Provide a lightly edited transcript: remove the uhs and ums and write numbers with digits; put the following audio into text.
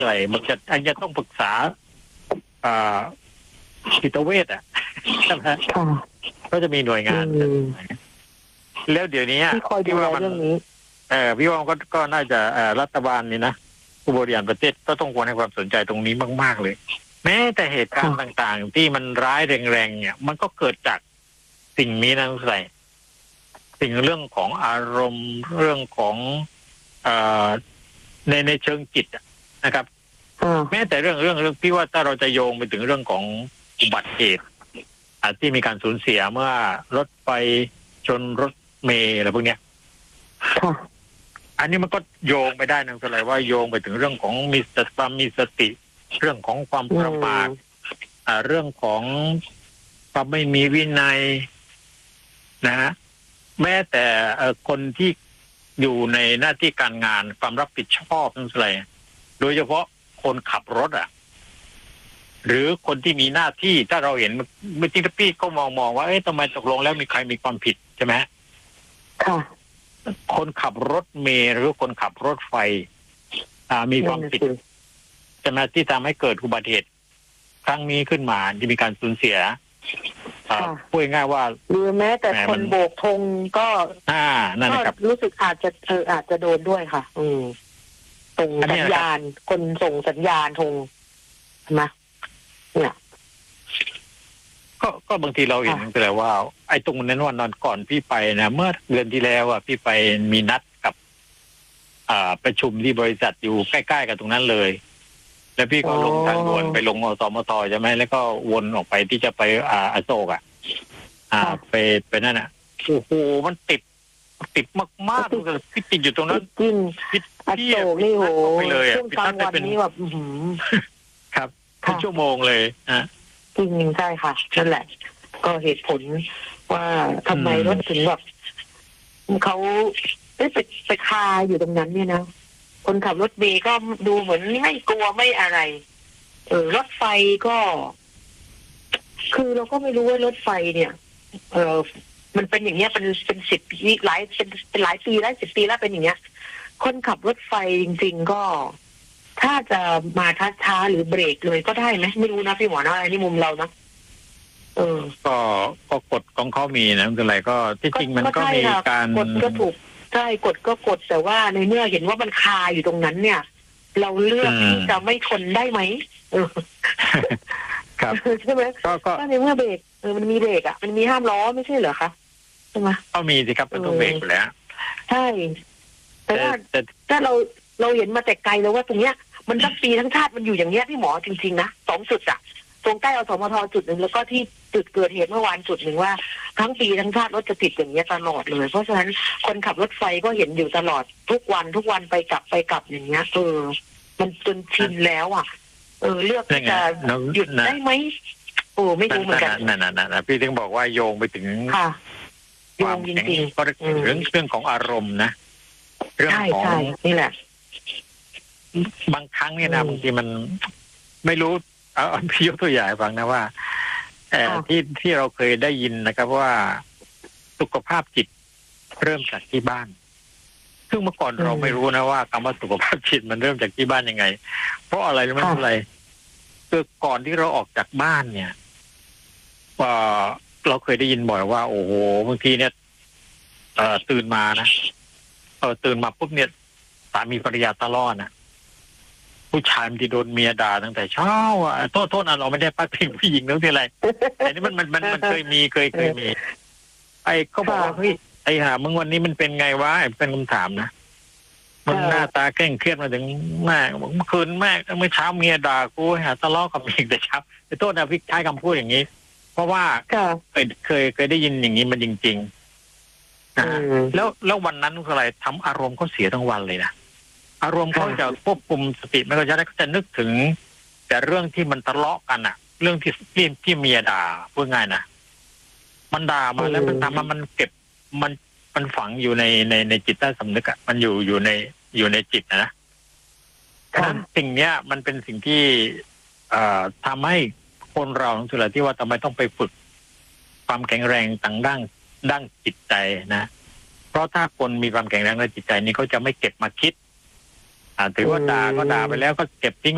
อะไรมันจะอันจะต้องปรึกษาอ่าจิตเวชใช่ไหมก็จะมีหน่วยงานแล้วเดี๋ยวนี้ที่คอยดูแลเรื่องนี้พี่ว่าก็น่าจะรัฐบาลนี่นะผู้บริหารประเทศก็ต้องควรให้ความสนใจตรงนี้มากๆเลยแม้แต่เหตุการณ์ต่างๆที่มันร้ายแรงๆเนี่ยมันก็เกิดจากสิ่งนี้นะใส่สิ่งเรื่องของอารมณ์เรื่องของในเชิงจิตนะครับแม้แต่เรื่องพี่ว่าถ้าเราจะโยงไปถึงเรื่องของอุบัติเหตุที่มีการสูญเสียเมื่อรถไฟชนรถเมล์อะไรพวกเนี้ยอันนี้มันก็โยงไปได้นะอะไรว่าโยงไปถึงเรื่องของมีสติเรื่องของความประมาทเรื่องของความไม่มีวินัยนะฮะแม้แต่คนที่อยู่ในหน้าที่การงานความรับผิดชอบนั่นอะไรโดยเฉพาะคนขับรถหรือคนที่มีหน้าที่ถ้าเราเห็นเมื่อกี้พี่ก็มองว่าทำไมตกลงแล้วมีใครมีความผิดใช่ไหมค่ะคนขับรถเมล์หรือคนขับรถไฟมีความผิดใช่ไหมที่ทำให้เกิดอุบัติเหตุครั้งนี้ขึ้นมาที่มีการสูญเสียพูดง่ายว่าหรือแม้แต่คนโบกธงก็นั่นแหละครับรู้สึกอาจจะโดนด้วยค่ะส่งสัญญาณคนส่งสัญญาณธงนะเนี่ยก็บางทีเราเห็นแต่ว่าไอ้ตรงนั้นวันนอนก่อนพี่ไปนะเมื่อเดือนที่แล้วพี่ไปมีนัดกับประชุมที่บริษัทอยู่ใกล้ๆกับตรงนั้นเลยแล้วพี่ก็ลงทางด่วนไปลงอสมทใช่ไหมแล้วก็วนออกไปที่จะไปอโศกไปนั่นโอ้โหมันติดมากๆเลยพี่ติดอยู่ตรงนั้นจริงอโศกนี่โหช่วงกลางวันนี้แบบครับเป็นชั่วโมงเลยจริงใช่ค่ะนั่นแหละก็เหตุผลว่าทำไมรถถึงแบบเขาไปคาอยู่ตรงนั้นเนี่ยนะคนขับรถเมล์ก็ดูเหมือนไม่กลัวไม่อะไรรถไฟก็คือเราก็ไม่รู้ว่ารถไฟเนี่ยมันเป็นอย่างเงี้ยเป็น10 ปีหลายปีแล้ว10 ปีแล้วเป็นอย่างเงี้ยคนขับรถไฟจริงๆก็ถ้าจะมาช้าๆหรือเบรกเลยก็ได้ไหมไม่รู้นะพี่หมอนะอันนี้มุมเรานะก็กฎของเขามีนะอะไรก็ที่จริงมันก็มีการกฎก็ถูกใช่กฎก็กฎแต่ว่าในเมื่อเห็นว่ามันคาอยู่ตรงนั้นเนี่ยเราเลือกที่จะไม่ทนได้ไหมครับใช่ไหมก็ในเมื่อเบรกมันมีเบรกมันมีห้ามล้อไม่ใช่เหรอคะใช่ไหมก็มีสิครับมันต้องเบรกอยู่แล้วใช่แต่ว่าถ้าเราเห็นมาแต่ไกลแล้วว่าตรงเนี้ยมันทั้งปีทั้งชาติมันอยู่อย่างเนี้ยพี่หมอจริงๆนะ2 จุดตรงใกล้อสมทจุดหนึ่งแล้วก็ที่จุดเกิดเหตุเมื่อวานจุดหนึ่งว่าทั้งปีทั้งชาติรถจะติดอย่างเงี้ยตลอดเลยเพราะฉะนั้นคนขับรถไฟก็เห็นอยู่ตลอดทุกวันไปกลับอย่างเงี้ยมันจนชินแล้วเลือกจะหยุดได้ไหมไม่รู้เหมือนกันนั่นพี่ถึงบอกว่าโยงไปถึงความจริงๆก็เรื่องของอารมณ์นะเรื่องของนี่แหละบางครั้งเนี่ยนะบางทีมันไม่รู้พี่ยกตัวอย่างฟังนะว่าที่เราเคยได้ยินนะครับว่าสุขภาพจิตเริ่มจากที่บ้านซึ่งเมื่อก่อนเราไม่รู้นะว่าคำว่าสุขภาพจิตมันเริ่มจากที่บ้านยังไงเพราะอะไรรู้ไหมอะไรคือก่อนที่เราออกจากบ้านเนี่ยเราเคยได้ยินบ่อยว่าโอ้โหบางทีเนี่ยตื่นมานะตื่นมาปุ๊บเนี่ยสามีภรรยาทะเลาะนะผู้ชายมันที่โดนเมียด่าตั้งแต่เช้าโทษเราไม่ได้พัดพิงผู้หญิงนึกที่อะไรแต่นี่มันเคยมีเขาบอกว่าเฮ้ยมึงวันนี้มันเป็นไงวะเป็นคำถามนะมันหน้าตาเคร่งเครียดมาถึงแม่เมื่อคืนแม่เมื่อเช้าเมียด่ากูทะเลาะกับเมียแต่เช้าโทษนะพี่ใช้คำพูดอย่างนี้เพราะว่าเคยได้ยินอย่างนี้มันจริงๆแล้ววันนั้นอะไรทำอารมณ์เขาเสียทั้งวันเลยนะอารมณ์เขาจะควบคุมสติไม่ก็จะนึกถึงแต่เรื่องที่มันทะเลาะกันเรื่องที่เมียด่าพูดง่ายนะมันด่ามาแล้วมันทำมันเก็บมันฝังอยู่ในจิตใต้สำนึกมันอยู่ในจิตนะฉะนั้นสิ่งเนี้ยมันเป็นสิ่งที่ทำให้คนเราสุดท้ายที่ว่าทำไมต้องไปฝึกความแข็งแรงต่างด้านจิตใจนะเพราะถ้าคนมีความแข็งแรงในจิตใจนี่เขาจะไม่เก็บมาคิดถือว่าด่าก็ด่าไปแล้วก็เก็บทิ้ง